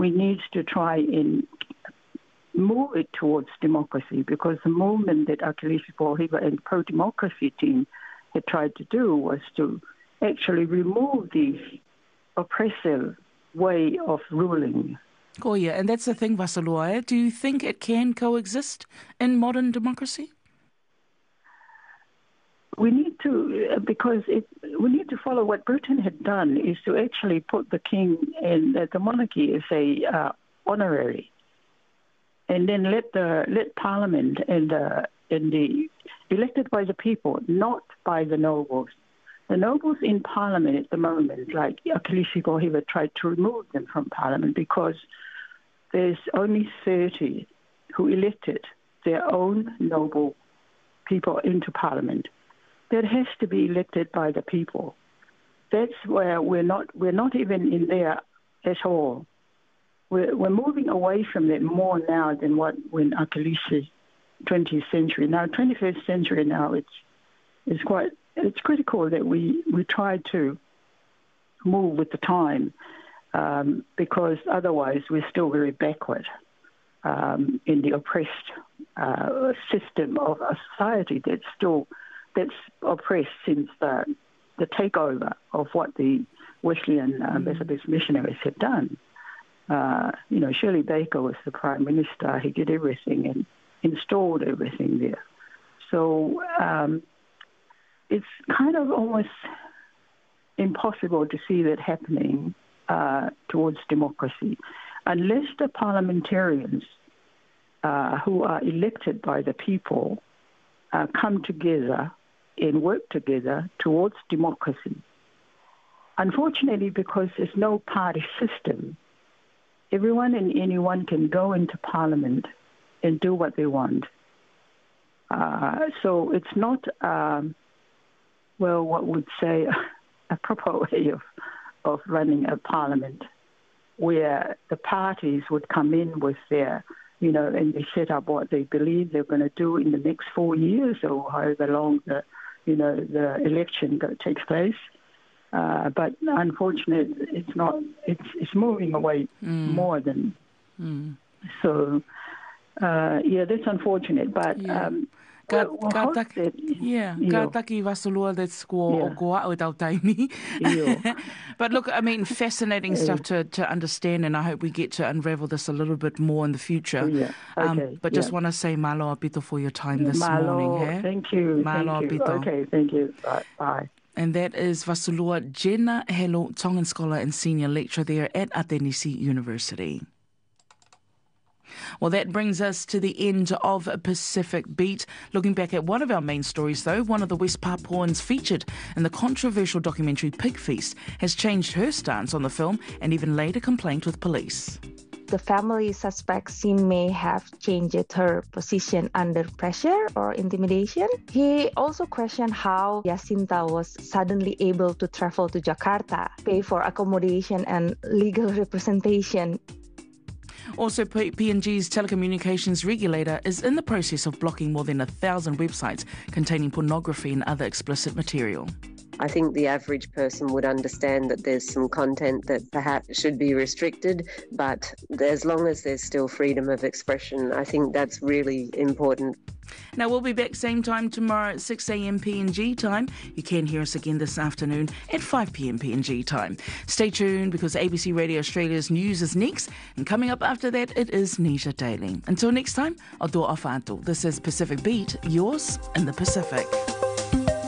we need to try and move it towards democracy, because the movement that Akilisi Poheba and pro-democracy team had tried to do was to actually remove the oppressive way of ruling. Oh yeah, and that's the thing, Vasalua. Do you think it can coexist in modern democracy? We need to, we need to follow what Britain had done, is to actually put the king and the monarchy as a honorary, and then let Parliament and the elected by the people, not by the nobles. The nobles in Parliament at the moment, like Akilisi Poheba, tried to remove them from Parliament because there's only 30 who elected their own noble people into Parliament. That has to be elected by the people. That's where we're not even in there at all. We're moving away from that more now than when Akilisi 20th century. Now 21st century now it's critical that we try to move with the time, because otherwise we're still very backward in the oppressed system of a society that's oppressed since the takeover of what the Wesleyan Methodist missionaries had done. Shirley Baker was the Prime Minister. He did everything and installed everything there. So it's kind of almost impossible to see that happening towards democracy unless the parliamentarians who are elected by the people come together and work together towards democracy. Unfortunately, because there's no party system, everyone and anyone can go into Parliament and do what they want. So it's not, what would say a proper way of running a Parliament, where the parties would come in with their, and they set up what they believe they're going to do in the next 4 years or however long the election takes place. But unfortunately, it's not. It's moving away more than. So, that's unfortunate. But Ka taki Vasalua that's o tau taimi. But look, I mean, fascinating stuff to understand, and I hope we get to unravel this a little bit more in the future. But just want to say malo apito for your time this morning. Hey? Thank you. Malo apito. Okay, thank you. Bye. And that is Vasalua Jenna Helo, Tongan scholar and senior lecturer there at Atenisi University. Well, that brings us to the end of Pacific Beat. Looking back at one of our main stories, though, one of the West Papuans featured in the controversial documentary Pig Feast has changed her stance on the film and even laid a complaint with police. The family suspect Sim may have changed her position under pressure or intimidation. He also questioned how Jacinta was suddenly able to travel to Jakarta, pay for accommodation and legal representation. Also, PNG's telecommunications regulator is in the process of blocking more than 1,000 websites containing pornography and other explicit material. I think the average person would understand that there's some content that perhaps should be restricted, but as long as there's still freedom of expression, I think that's really important. Now, we'll be back same time tomorrow at 6 a.m. PNG time. You can hear us again this afternoon at 5 p.m. PNG time. Stay tuned, because ABC Radio Australia's news is next, and coming up after that, it is Nisha Daily. Until next time, I'll do off. This is Pacific Beat, yours in the Pacific.